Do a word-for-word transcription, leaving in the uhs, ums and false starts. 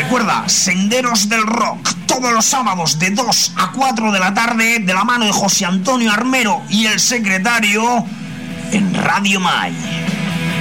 Recuerda, Senderos del Rock, todos los sábados de dos a cuatro de la tarde, de la mano de José Antonio Armero y el secretario, en Radio May.